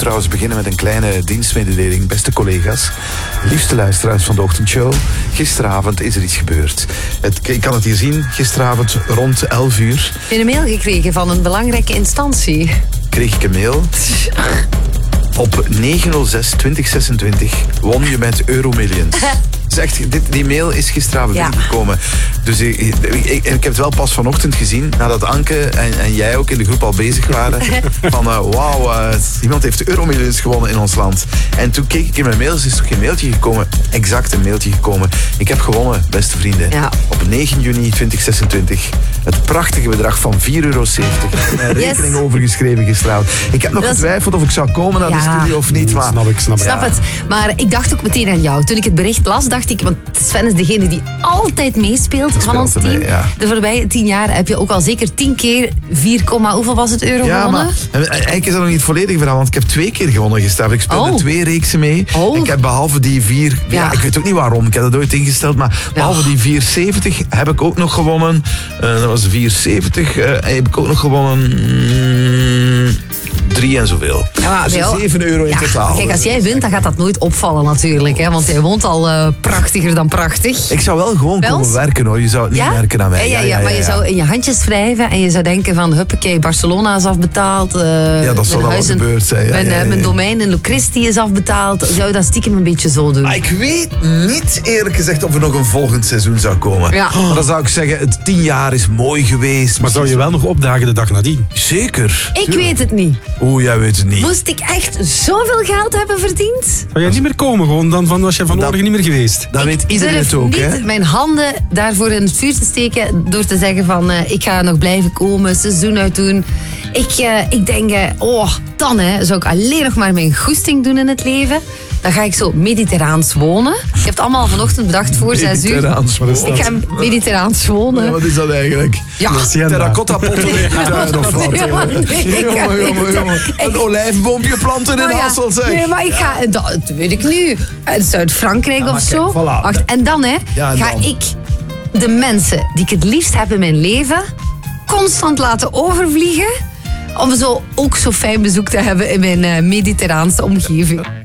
trouwens beginnen met een kleine dienstmededeling. Beste collega's, liefste luisteraars van de ochtendshow. Gisteravond is er iets gebeurd. Ik kan het hier zien, gisteravond rond 11 uur. Heb je een mail gekregen van een belangrijke instantie? Kreeg ik een mail. Op 9/06/2026 won je met Euromillions. Zegt, die mail is gisteravond binnengekomen. Dus ik heb het wel pas vanochtend gezien, nadat Anke en jij ook in de groep al bezig waren. Van wauw, iemand heeft Euromillions gewonnen in ons land. En toen keek ik in mijn mails, is toch geen mailtje gekomen? Exact een mailtje gekomen. Ik heb gewonnen, beste vrienden. Ja. Op 9 juni 2026. Het prachtige bedrag van €4,70. Mijn rekening overgeschreven gisteravond. Ik heb nog getwijfeld of ik zou komen naar de studio of niet. Maar Snap het. Maar ik dacht ook meteen aan jou. Toen ik het bericht las, dacht ik, want Sven is degene die altijd meespeelt van ons team. De voorbije 10 jaar heb je ook al zeker 10 keer 4, hoeveel was het euro gewonnen? Maar eigenlijk is dat nog niet volledig verhaal, want ik heb 2 keer gewonnen gisteravond. Ik speelde 2 reeksen mee. Ik heb behalve die 4, ik weet ook niet waarom, ik heb dat ooit ingesteld, maar behalve die 4,70 heb ik ook nog gewonnen. Dat was 4,70. Heb ik ook nog gewonnen 3 en zoveel. Ja, dus €7 in totaal. Kijk, als jij wint, dan gaat dat nooit opvallen natuurlijk. Hè, want jij woont al prachtiger dan prachtig. Ik zou wel gewoon komen werken hoor. Je zou het niet werken aan mij. Ja, maar je zou in je handjes wrijven en je zou denken van huppakee, Barcelona is afbetaald. Dat zou dan wel gebeurd zijn. Mijn domein in Locristi is afbetaald. Zou je dat stiekem een beetje zo doen? Maar ik weet niet eerlijk gezegd of er nog een volgend seizoen zou komen. Ja. Maar dan zou ik zeggen, het 10 jaar is mooi geweest. Maar zou je wel nog opdagen de dag nadien? Zeker. Ik weet het niet. Oeh, jij weet het niet. Moest ik echt zoveel geld hebben verdiend? Zou jij niet meer komen gewoon? Dan was je vanmorgen niet meer geweest. Dat weet iedereen het ook, hè? Ik durf mijn handen daarvoor in het vuur te steken door te zeggen van ik ga nog blijven komen, seizoen uitdoen. Ik denk, dan zou ik alleen nog maar mijn goesting doen in het leven. Dan ga ik zo mediterraans wonen. Ik heb het allemaal vanochtend bedacht voor 6 uur. Ik ga mediterraans wonen. Ja, wat is dat eigenlijk? Ja. Terracotta potten of wat? Jongen. Een olijfboompje planten in Hasselt, zeg. Nee, maar ik ga, dat weet ik nu, Zuid-Frankrijk of zo. Kijk, voilà. Wacht, en dan ga ik de mensen die ik het liefst heb in mijn leven constant laten overvliegen om zo ook zo fijn bezoek te hebben in mijn mediterraanse omgeving.